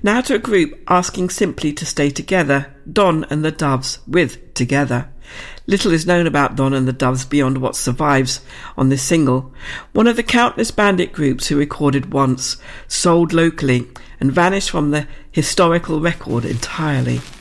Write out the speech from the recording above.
Now to a group asking simply to stay together, Don and the Doves with Together. Little is known about Don and the Doves beyond what survives on this single, one of the countless bandit groups who recorded once, sold locally, and vanished from the historical record entirely.